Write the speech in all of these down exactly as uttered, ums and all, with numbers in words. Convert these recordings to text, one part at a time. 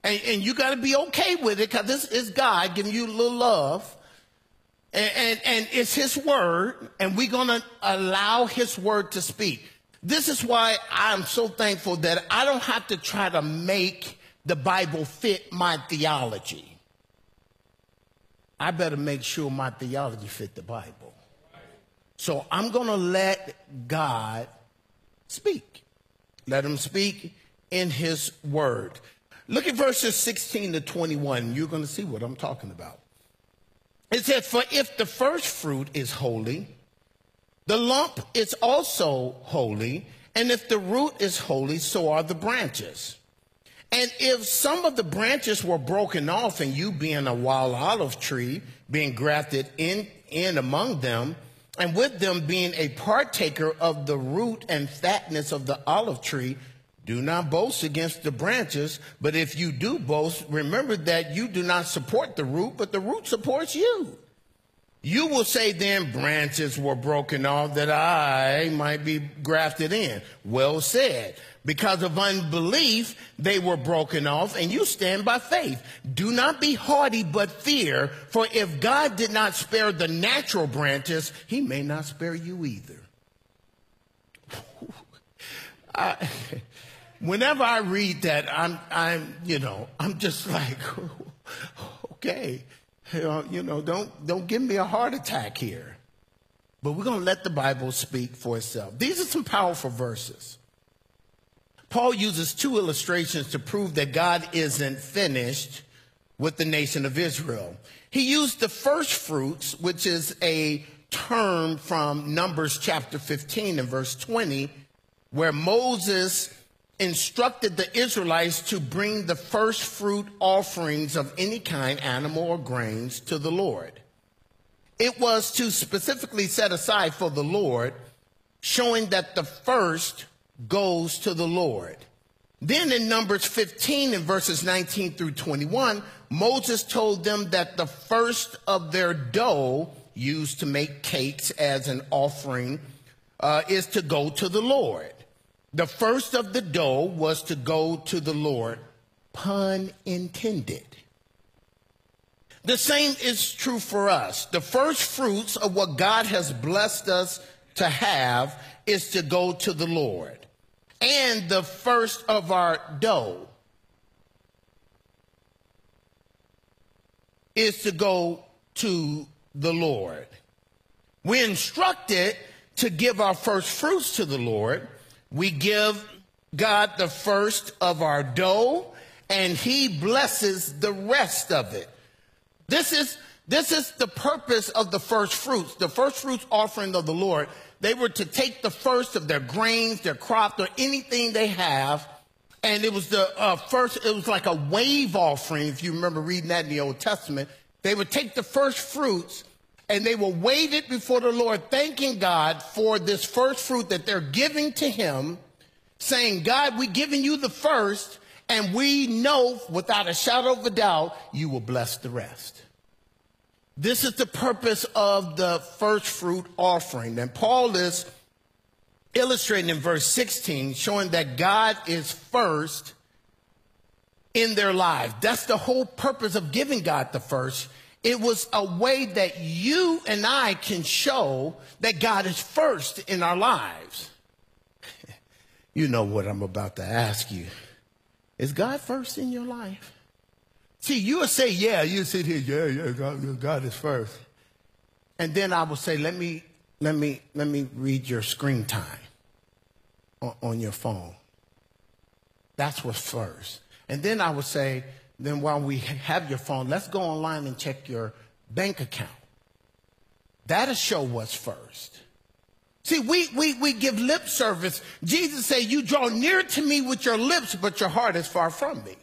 And, and you got to be okay with it because this is God giving you a little love. And, and, and it's his word, and we're going to allow his word to speak. This is why I'm so thankful that I don't have to try to make the Bible fit my theology. I better make sure my theology fit the Bible. So I'm going to let God speak. Let him speak in his word. Look at verses sixteen to twenty-one. You're going to see what I'm talking about. It says, for if the first fruit is holy, the lump is also holy, and if the root is holy, so are the branches. And if some of the branches were broken off, and you being a wild olive tree, being grafted in, in among them, and with them being a partaker of the root and fatness of the olive tree, do not boast against the branches, but if you do boast, remember that you do not support the root, but the root supports you. You will say then, branches were broken off that I might be grafted in. Well said. Because of unbelief, they were broken off, and you stand by faith. Do not be haughty, but fear, for if God did not spare the natural branches, he may not spare you either. I, whenever I read that, I'm, I'm, you know, I'm just like, okay. You know, don't, don't give me a heart attack here. But we're going to let the Bible speak for itself. These are some powerful verses. Paul uses two illustrations to prove that God isn't finished with the nation of Israel. He used the first fruits, which is a term from Numbers chapter fifteen and verse twenty, where Moses instructed the Israelites to bring the first fruit offerings of any kind, animal or grains, to the Lord. It was to specifically set aside for the Lord, showing that the first goes to the Lord. Then in Numbers fifteen in verses nineteen through twenty-one, Moses told them that the first of their dough used to make cakes as an offering uh, is to go to the Lord. The first of the dough was to go to the Lord, pun intended. The same is true for us. The first fruits of what God has blessed us to have is to go to the Lord. And the first of our dough is to go to the Lord. We're instructed to give our first fruits to the Lord. We give God the first of our dough, and he blesses the rest of it. This is, this is the purpose of the first fruits. The first fruits offering of the Lord, they were to take the first of their grains, their crops, or anything they have, and it was the uh, first, it was like a wave offering, if you remember reading that in the Old Testament. They would take the first fruits, and they will wave it before the Lord, thanking God for this first fruit that they're giving to him, saying, God, we're giving you the first, and we know without a shadow of a doubt, you will bless the rest. This is the purpose of the first fruit offering. And Paul is illustrating in verse sixteen, showing that God is first in their lives. That's the whole purpose of giving God the first. It was a way that you and I can show that God is first in our lives. You know what I'm about to ask you. Is God first in your life? See, you will say, yeah, you sit here, yeah, yeah, God, God is first. And then I will say, let me, let me, let me read your screen time on, on your phone. That's what's first. And then I would say, then while we have your phone, let's go online and check your bank account. That'll show what's first. See, we, we, we give lip service. Jesus said, you draw near to me with your lips, but your heart is far from me.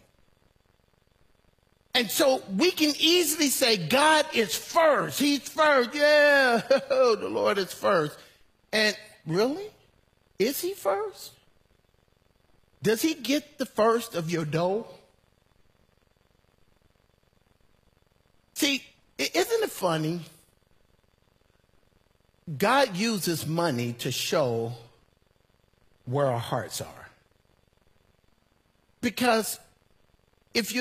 And so we can easily say God is first. He's first. Yeah, the Lord is first. And really? Is he first? Does he get the first of your dough? See, isn't it funny? God uses money to show where our hearts are. Because if you